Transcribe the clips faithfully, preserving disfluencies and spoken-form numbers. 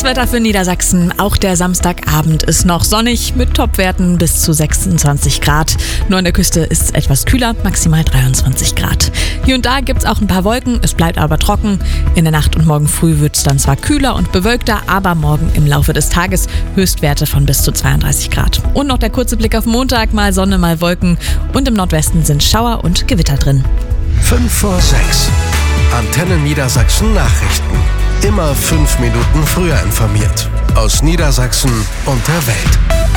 Das Wetter für Niedersachsen. Auch der Samstagabend ist noch sonnig mit Topwerten bis zu sechsundzwanzig Grad. Nur an der Küste ist es etwas kühler, maximal dreiundzwanzig Grad. Hier und da gibt es auch ein paar Wolken, es bleibt aber trocken. In der Nacht und morgen früh wird es dann zwar kühler und bewölkter, aber morgen im Laufe des Tages Höchstwerte von bis zu zweiunddreißig Grad. Und noch der kurze Blick auf Montag, mal Sonne, mal Wolken. Und im Nordwesten sind Schauer und Gewitter drin. fünf vor sechs. Antenne Niedersachsen Nachrichten. Immer fünf Minuten früher informiert. Aus Niedersachsen und der Welt.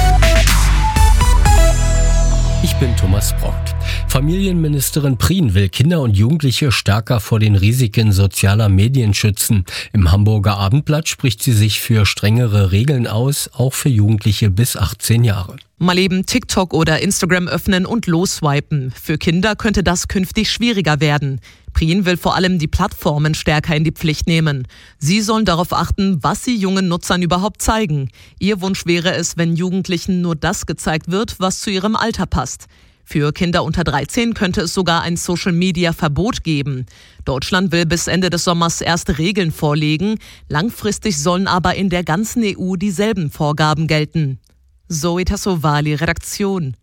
Ich bin Thomas Brockt. Familienministerin Prien will Kinder und Jugendliche stärker vor den Risiken sozialer Medien schützen. Im Hamburger Abendblatt spricht sie sich für strengere Regeln aus, auch für Jugendliche bis achtzehn Jahre. Mal eben TikTok oder Instagram öffnen und losswipen. Für Kinder könnte das künftig schwieriger werden. Prien will vor allem die Plattformen stärker in die Pflicht nehmen. Sie sollen darauf achten, was sie jungen Nutzern überhaupt zeigen. Ihr Wunsch wäre es, wenn Jugendlichen nur das gezeigt wird, was zu ihrem Alter passt. Für Kinder unter dreizehn könnte es sogar ein Social-Media-Verbot geben. Deutschland will bis Ende des Sommers erste Regeln vorlegen. Langfristig sollen aber in der ganzen E U dieselben Vorgaben gelten. Zoe Tassovali, Redaktion.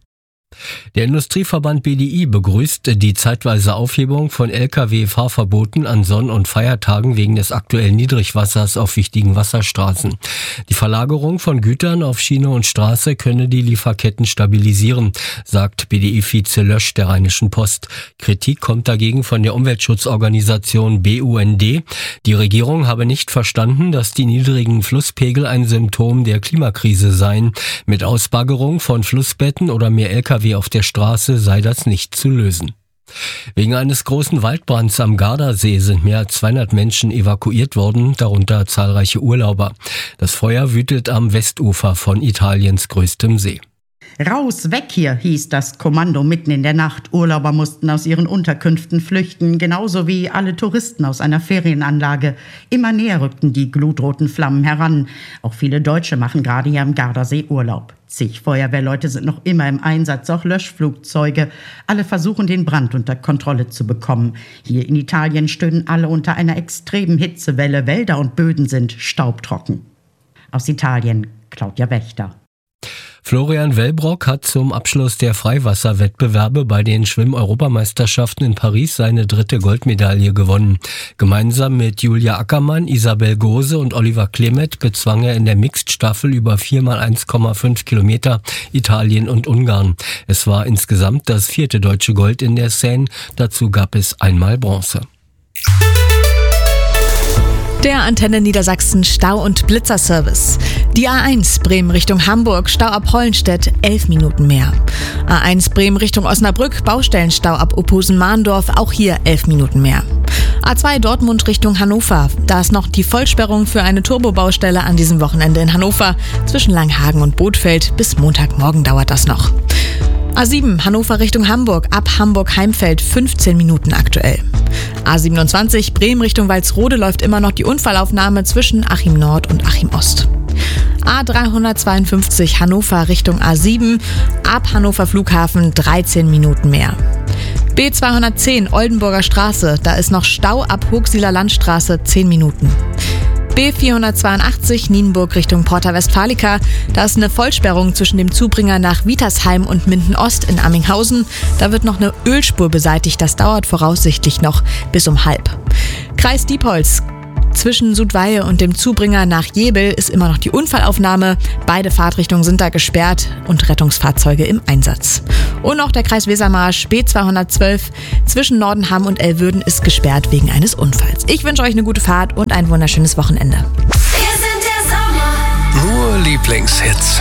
Der Industrieverband B D I begrüßt die zeitweise Aufhebung von L K W-Fahrverboten an Sonn- und Feiertagen wegen des aktuellen Niedrigwassers auf wichtigen Wasserstraßen. Die Verlagerung von Gütern auf Schiene und Straße könne die Lieferketten stabilisieren, sagt B D I-Vize Lösch der Rheinischen Post. Kritik kommt dagegen von der Umweltschutzorganisation B U N D. Die Regierung habe nicht verstanden, dass die niedrigen Flusspegel ein Symptom der Klimakrise seien. Mit Ausbaggerung von Flussbetten oder mehr L K W auf der Straße sei das nicht zu lösen. Wegen eines großen Waldbrands am Gardasee sind mehr als zweihundert Menschen evakuiert worden, darunter zahlreiche Urlauber. Das Feuer wütet am Westufer von Italiens größtem See. Raus, weg hier, hieß das Kommando mitten in der Nacht. Urlauber mussten aus ihren Unterkünften flüchten, genauso wie alle Touristen aus einer Ferienanlage. Immer näher rückten die glutroten Flammen heran. Auch viele Deutsche machen gerade hier am Gardasee Urlaub. Zig Feuerwehrleute sind noch immer im Einsatz, auch Löschflugzeuge. Alle versuchen, den Brand unter Kontrolle zu bekommen. Hier in Italien stöhnen alle unter einer extremen Hitzewelle. Wälder und Böden sind staubtrocken. Aus Italien, Claudia Wächter. Florian Wellbrock hat zum Abschluss der Freiwasserwettbewerbe bei den Schwimm-Europameisterschaften in Paris seine dritte Goldmedaille gewonnen. Gemeinsam mit Julia Ackermann, Isabel Gose und Oliver Klemet bezwang er in der Mixed-Staffel über vier mal eins Komma fünf Kilometer Italien und Ungarn. Es war insgesamt das vierte deutsche Gold in der Seine, dazu gab es einmal Bronze. Der Antenne Niedersachsen Stau- und Blitzerservice. Die A eins Bremen Richtung Hamburg, Stau ab Hollenstedt, elf Minuten mehr. A eins Bremen Richtung Osnabrück, Baustellenstau ab Opusen-Mahndorf, auch hier elf Minuten mehr. A zwei Dortmund Richtung Hannover, da ist noch die Vollsperrung für eine Turbobaustelle an diesem Wochenende in Hannover. Zwischen Langhagen und Bothfeld bis Montagmorgen dauert das noch. A sieben Hannover Richtung Hamburg, ab Hamburg-Heimfeld, fünfzehn Minuten aktuell. A siebenundzwanzig Bremen Richtung Walsrode läuft immer noch die Unfallaufnahme zwischen Achim Nord und Achim Ost. A dreihundertzweiundfünfzig Hannover Richtung A sieben, ab Hannover Flughafen dreizehn Minuten mehr. B zweihundertzehn Oldenburger Straße, da ist noch Stau ab Hochsieler Landstraße, zehn Minuten. B vierhundertzweiundachtzig Nienburg Richtung Porta Westfalica. Da ist eine Vollsperrung zwischen dem Zubringer nach Wietersheim und Minden-Ost in Amminghausen. Da wird noch eine Ölspur beseitigt. Das dauert voraussichtlich noch bis um halb. Kreis Diepholz. Zwischen Sudweihe und dem Zubringer nach Jebel ist immer noch die Unfallaufnahme. Beide Fahrtrichtungen sind da gesperrt und Rettungsfahrzeuge im Einsatz. Und auch der Kreis Wesermarsch B zweihundertzwölf zwischen Nordenham und Elwürden ist gesperrt wegen eines Unfalls. Ich wünsche euch eine gute Fahrt und ein wunderschönes Wochenende. Nur Lieblingshits.